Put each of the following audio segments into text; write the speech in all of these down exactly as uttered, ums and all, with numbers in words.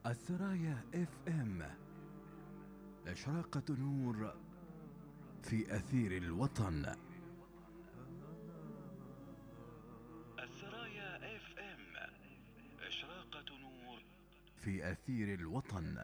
الثرايا اف ام، إشراقة نور في أثير الوطن. الثرايا اف ام، إشراقة نور في أثير الوطن.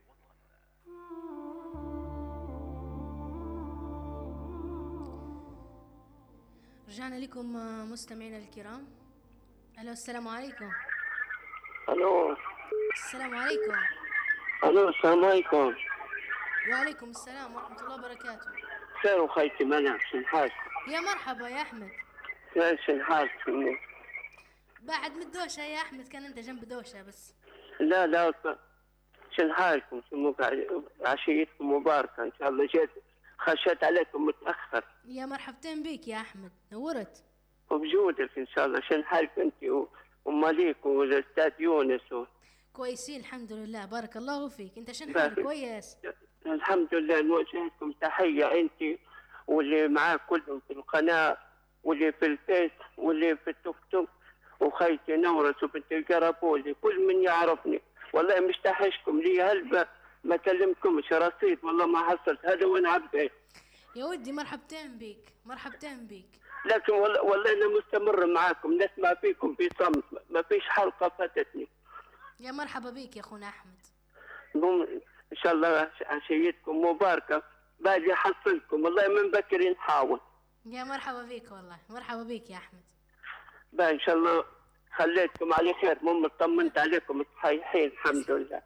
رجعنا لكم مستمعينا الكرام. الو، السلام عليكم. الو السلام عليكم. الو السلام عليكم. وعليكم السلام ورحمة الله وبركاته. خير وخيتي منع شن حالك؟ يا مرحبا يا أحمد. خير شن حالك؟ بعد من الدوشة يا أحمد، كان أنت جنب دوشة بس. لا لا شن حالكم؟ عشيتكم مباركة إن شاء الله. جيت خشيت عليكم متأخر. يا مرحبتين بيك يا أحمد، نورت وبجودك إن شاء الله. شن حالك أنت وماليك والأستاذ يونس و... كويسين الحمد لله، بارك الله فيك. أنت شن حالك؟ كويس الحمد لله. نوجه لكم تحية أنت واللي معاك كلهم في القناة واللي في الفيس واللي في التوك توك وخيتي نورس وبنت القربولي كل من يعرفني. والله مش تحشكم لي هلبة ما كلمكمش رصيد، والله ما حصلت هذا وانا عبد يا ودي. مرحبتين بيك مرحبتين بيك. لكن والله, والله انا مستمر معاكم، نسمع فيكم في صمت، ما فيش حلقة فاتتني. يا مرحبا بيك يا اخونا احمد. ان شاء الله عشيتكم مباركة. باجي احصلكم والله من بكري نحاول. يا مرحبا بيك والله، مرحبا بيك يا احمد. بقى ان شاء الله خليتكم على خير، مم اطمنت عليكم صحيحين الحمد لله.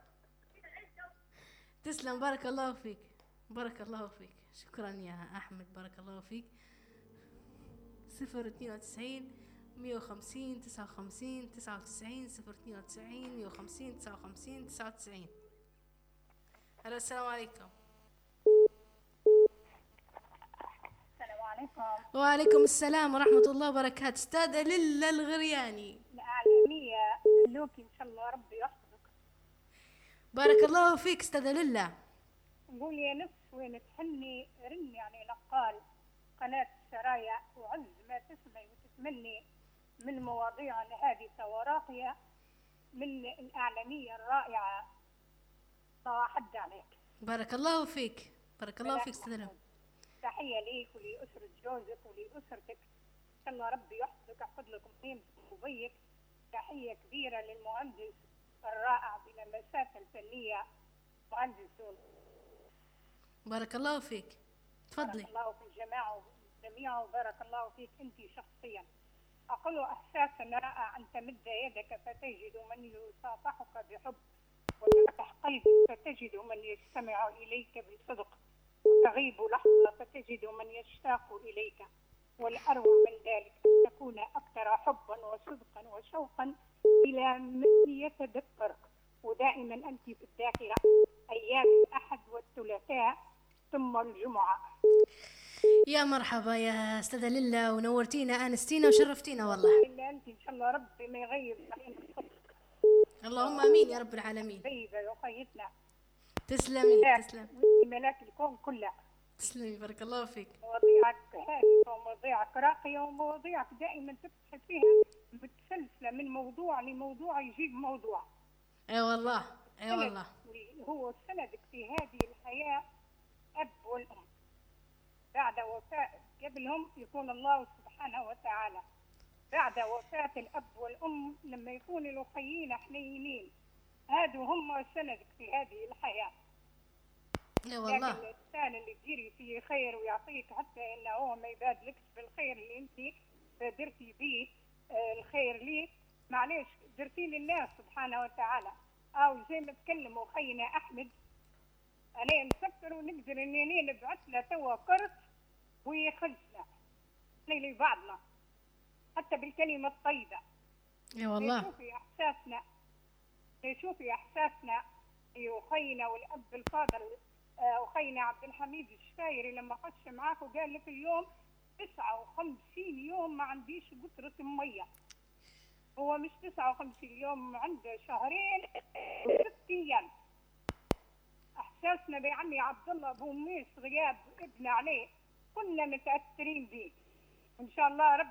تسلم، بارك الله فيك بارك الله فيك. شكرا يا احمد، بارك الله فيك. صفر اثنين وتسعين مية وخمسين تسعة وخمسين تسعة وتسعين صفر اثنين وتسعين مية وخمسين تسعة وخمسين تسعة وتسعين. الو، السلام عليكم. السلام عليكم. وعليكم السلام ورحمة الله وبركاته. استاذة للا الغرياني الإعلامية لوكي إن شاء الله ربي يحفظك. بارك الله فيك استاذة للا. نقول يا نفس وين تحني رني يعني نقال قناة السرايا وعز ما تسمعي وتتمني من مواضيع هادفة وراقية من الإعلامية الرائعة. الله حد عليك. بارك الله فيك بارك الله فيك استاذة للا. تحية ليك ولأسرة جوزك ولأسرتك إن شاء الله ربي يحفظك يحفظ لكم قيمتك وبيك. تحية كبيرة للمهندس الرائع بلمسات الفنية مهندس دول. بارك الله فيك، تفضلي. بارك الله في الجماعة والجميع وبارك الله فيك أنت شخصيا. أقول إحساس رائع أن تمد يدك فتجد من يصافحك بحب، وتفتح قلبك فتجد من يستمع إليك بصدق، وتغيب لحظة فتجد من يشتاق إليك. والأروع من ذلك أن تكون أكثر حبا وصدقا وشوقا إلى من يتذكرك. ودائما أنت في الذاكرة أيام الأحد والثلاثاء ثم الجمعة. يا مرحبا يا استاذة للا، ونورتينا انستينا وشرفتينا والله. إلا أنت إن شاء الله ربي ما يغيب علينا الصدق. اللهم امين يا رب العالمين. طيبة وخيتنا. تسلمي تسلم. ملاك الكون كلها. تسلمي بارك الله فيك. مواضيعك هادفة ومواضيعك راقية ومواضيعك دائما تفتح فيها متسلسلة من موضوع لموضوع يجيب موضوع. اي والله اي والله. هو سندك في هذه الحياة أب والأم. بعد وفاة قبلهم يكون الله سبحانه وتعالى. بعد وفاة الأب والأم لما يكون الأخيين حنينين هادو هم سندك في هذه الحياة. اي والله. الإنسان اللي تجري فيه خير ويعطيك حتى إنه هو ما يبادلكش بالخير اللي أنت درتي به آه الخير ليه، معليش درتي لله سبحانه وتعالى. أو زي ما تكلموا خينا أحمد، أنا نفكر ونقدر إنني نبعث له توا كرت ويخلصنا لبعضنا حتى بالكلمة الطيبة. اي والله. شوفي إحساسنا شوفي إحساسنا أخينا والأب الفاضل أخينا عبد الحميد الشفايري لما خش معاك وقال لك اليوم تسعة وخمسين يوم ما عنديش قطرة مية. هو مش تسعة وخمسين يوم، عنده شهرين وست أيام. إحساسنا بعمي عبد الله أبو ميس غياب ابن عليه كنا متأثرين به. إن شاء الله رب